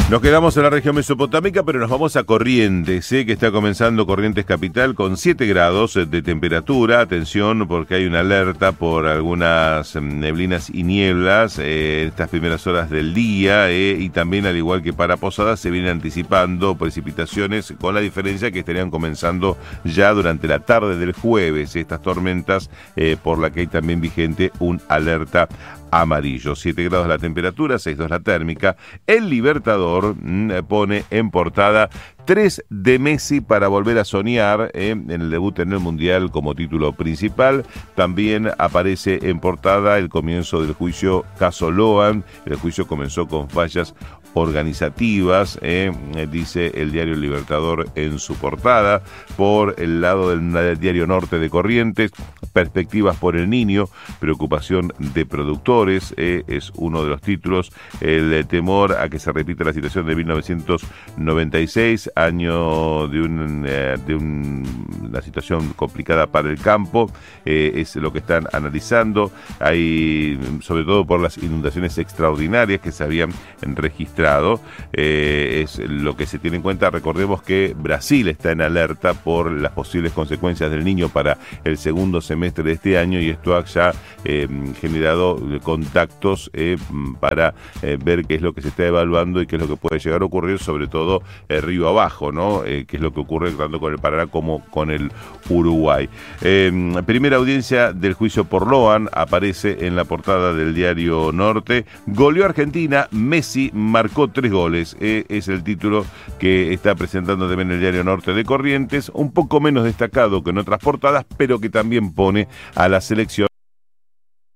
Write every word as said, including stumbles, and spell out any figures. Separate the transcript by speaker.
Speaker 1: Nos quedamos en la región mesopotámica, pero nos vamos a Corrientes, ¿eh? que está comenzando Corrientes Capital con siete grados de temperatura. Atención, porque hay una alerta por algunas neblinas y nieblas eh, en estas primeras horas del día, eh, y también, al igual que para Posadas, se vienen anticipando precipitaciones, con la diferencia que estarían comenzando ya durante la tarde del jueves estas tormentas, eh, por la que hay también vigente un alerta amarillo. siete grados la temperatura, seis dos la térmica. El Libertador mmm, pone en portada tres de Messi para volver a soñar, eh, en el debut en el Mundial como título principal. También aparece en portada el comienzo del juicio caso Loan. El juicio comenzó con fallas organizativas, eh, dice el diario Libertador en su portada. Por el lado del diario Norte de Corrientes, perspectivas por el niño, preocupación de productores, eh, es uno de los títulos. El temor a que se repita la situación de mil novecientos noventa y seis, año de, un, eh, de un, una situación complicada para el campo, eh, es lo que están analizando. Hay, sobre todo por las inundaciones extraordinarias que se habían registrado, eh, es lo que se tiene en cuenta. Recordemos que Brasil está en alerta por las posibles consecuencias del Niño para el segundo semestre de este año, y esto ha ya eh, generado contactos eh, para eh, ver qué es lo que se está evaluando y qué es lo que puede llegar a ocurrir, sobre todo eh, río abajo, ¿no? Eh, qué es lo que ocurre tanto con el Paraná como con el Uruguay. Eh, primera audiencia del juicio por Loan aparece en la portada del diario Norte. Goleó Argentina, Messi marcó tres goles. Eh, es el título que está presentando también el diario Norte de Corrientes, un poco menos destacado que en otras portadas, pero que también pone a la selección